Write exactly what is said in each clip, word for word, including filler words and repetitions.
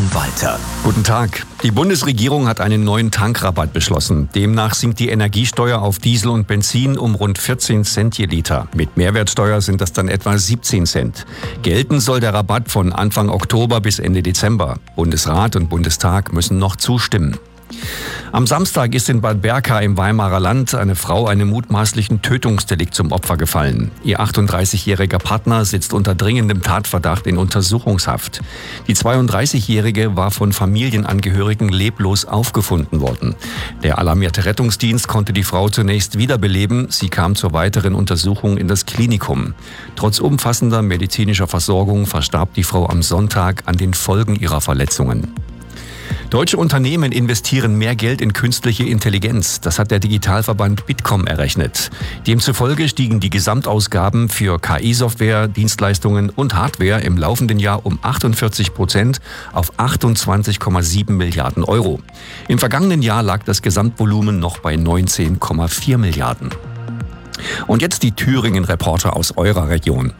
Walter. Guten Tag. Die Bundesregierung hat einen neuen Tankrabatt beschlossen. Demnach sinkt die Energiesteuer auf Diesel und Benzin um rund vierzehn Cent je Liter. Mit Mehrwertsteuer sind das dann etwa siebzehn Cent. Gelten soll der Rabatt von Anfang Oktober bis Ende Dezember. Bundesrat und Bundestag müssen noch zustimmen. Am Samstag ist in Bad Berka im Weimarer Land eine Frau einem mutmaßlichen Tötungsdelikt zum Opfer gefallen. Ihr achtunddreißigjähriger Partner sitzt unter dringendem Tatverdacht in Untersuchungshaft. Die zweiunddreißigjährige war von Familienangehörigen leblos aufgefunden worden. Der alarmierte Rettungsdienst konnte die Frau zunächst wiederbeleben. Sie kam zur weiteren Untersuchung in das Klinikum. Trotz umfassender medizinischer Versorgung verstarb die Frau am Sonntag an den Folgen ihrer Verletzungen. Deutsche Unternehmen investieren mehr Geld in künstliche Intelligenz. Das hat der Digitalverband Bitkom errechnet. Demzufolge stiegen die Gesamtausgaben für K I-Software, Dienstleistungen und Hardware im laufenden Jahr um achtundvierzig Prozent auf achtundzwanzig Komma sieben Milliarden Euro. Im vergangenen Jahr lag das Gesamtvolumen noch bei neunzehn Komma vier Milliarden. Und jetzt die Thüringen-Reporter aus eurer Region.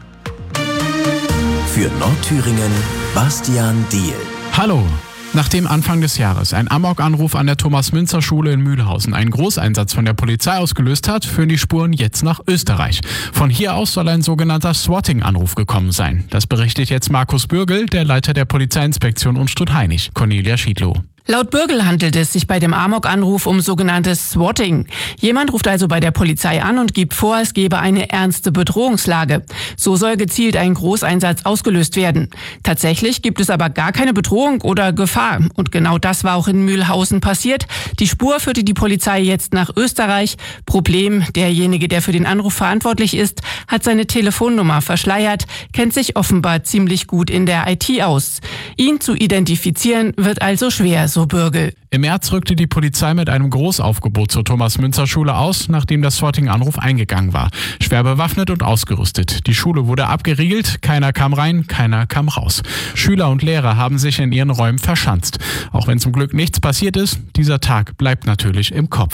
Für Nordthüringen Bastian Diehl. Hallo. Nachdem Anfang des Jahres ein Amok-Anruf an der Thomas-Münzer-Schule in Mühlhausen einen Großeinsatz von der Polizei ausgelöst hat, führen die Spuren jetzt nach Österreich. Von hier aus soll ein sogenannter Swatting-Anruf gekommen sein. Das berichtet jetzt Markus Bürgel, der Leiter der Polizeiinspektion Unstrut-Hainich, Cornelia Schiedlow. Laut Bürgel handelt es sich bei dem Amok-Anruf um sogenanntes Swatting. Jemand ruft also bei der Polizei an und gibt vor, es gebe eine ernste Bedrohungslage. So soll gezielt ein Großeinsatz ausgelöst werden. Tatsächlich gibt es aber gar keine Bedrohung oder Gefahr. Und genau das war auch in Mühlhausen passiert. Die Spur führte die Polizei jetzt nach Österreich. Problem, derjenige, der für den Anruf verantwortlich ist, hat seine Telefonnummer verschleiert, kennt sich offenbar ziemlich gut in der I T aus. Ihn zu identifizieren wird also schwer, so Bürgel. Im März rückte die Polizei mit einem Großaufgebot zur Thomas-Münzer-Schule aus, nachdem das Swatting-Anruf eingegangen war. Schwer bewaffnet und ausgerüstet. Die Schule wurde abgeriegelt, keiner kam rein, keiner kam raus. Schüler und Lehrer haben sich in ihren Räumen verschanzt. Auch wenn zum Glück nichts passiert ist, dieser Tag bleibt natürlich im Kopf.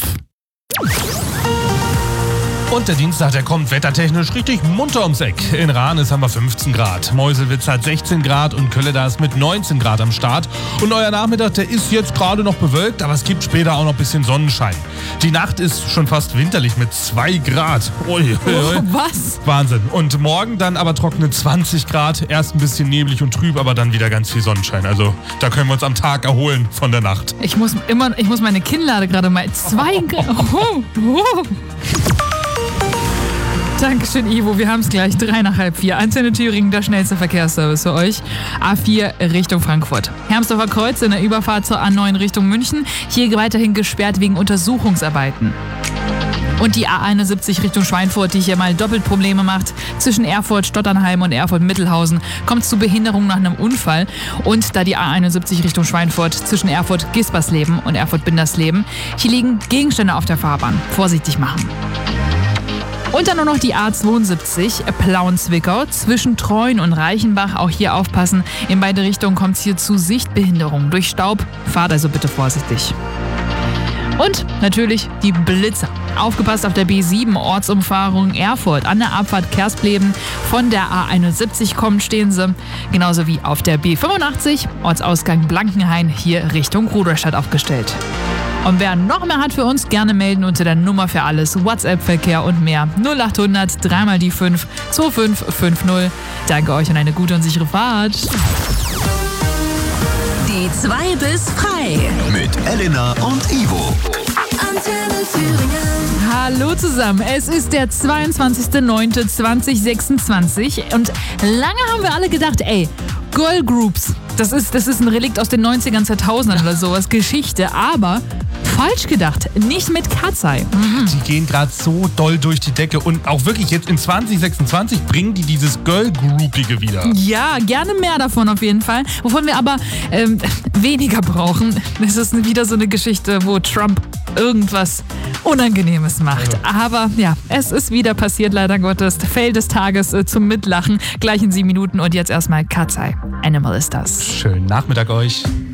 Und der Dienstag, der kommt wettertechnisch richtig munter ums Eck. In Rahnes haben wir fünfzehn Grad, Meuselwitz hat sechzehn Grad und Kölleda ist mit neunzehn Grad am Start. Und euer Nachmittag, der ist jetzt gerade noch bewölkt, aber es gibt später auch noch ein bisschen Sonnenschein. Die Nacht ist schon fast winterlich mit zwei Grad. Ui, ui, ui. Oh, was? Wahnsinn. Und morgen dann aber trockene zwanzig Grad. Erst ein bisschen neblig und trüb, aber dann wieder ganz viel Sonnenschein. Also da können wir uns am Tag erholen von der Nacht. Ich muss immer, ich muss meine Kinnlade gerade mal zwei Grad. Oh, oh. Dankeschön, Ivo. Wir haben es gleich. Drei nach halb vier. Antenne Thüringen, der schnellste Verkehrsservice für euch. A vier Richtung Frankfurt. Hermsdorfer Kreuz in der Überfahrt zur A neun Richtung München. Hier weiterhin gesperrt wegen Untersuchungsarbeiten. Und die A einundsiebzig Richtung Schweinfurt, die hier mal doppelt Probleme macht. Zwischen Erfurt, Stotternheim und Erfurt-Mittelhausen kommt es zu Behinderung nach einem Unfall. Und da die A einundsiebzig Richtung Schweinfurt zwischen Erfurt-Gispersleben und Erfurt-Bindersleben. Hier liegen Gegenstände auf der Fahrbahn. Vorsichtig machen. Und dann nur noch die A zweiundsiebzig, Plauen-Zwickau, zwischen Treuen und Reichenbach. Auch hier aufpassen. In beide Richtungen kommt es hier zu Sichtbehinderung durch Staub. Fahrt also bitte vorsichtig. Und natürlich die Blitzer. Aufgepasst auf der B sieben, Ortsumfahrung Erfurt. An der Abfahrt Kerspleben von der A einundsiebzig kommen, stehen sie. Genauso wie auf der B fünfundachtzig, Ortsausgang Blankenhain, hier Richtung Rudolstadt aufgestellt. Und wer noch mehr hat für uns, gerne melden unter der Nummer für alles, WhatsApp-Verkehr und mehr. null achthundert, dreimal die fünf, zwei fünf fünf null. Danke euch und eine gute und sichere Fahrt. Die zwei bis frei. Mit Elena und Ivo. Antenne Thüringen. Hallo zusammen, es ist der zweiundzwanzigster neunter zweitausendsechsundzwanzig und lange haben wir alle gedacht, ey, Girl Groups, das ist, das ist ein Relikt aus den neunzigern, zweitausendern oder sowas, Geschichte, aber falsch gedacht, nicht mit Katzei. Mhm. Die gehen gerade so doll durch die Decke und auch wirklich jetzt in zwanzig sechsundzwanzig bringen die dieses Girl-Groupige wieder. Ja, gerne mehr davon auf jeden Fall. Wovon wir aber ähm, weniger brauchen. Das ist wieder so eine Geschichte, wo Trump irgendwas Unangenehmes macht. Ja. Aber ja, es ist wieder passiert, leider Gottes. Fail des Tages äh, zum Mitlachen. Gleich in sieben Minuten und jetzt erstmal Katzei. Animal ist das. Schönen Nachmittag euch.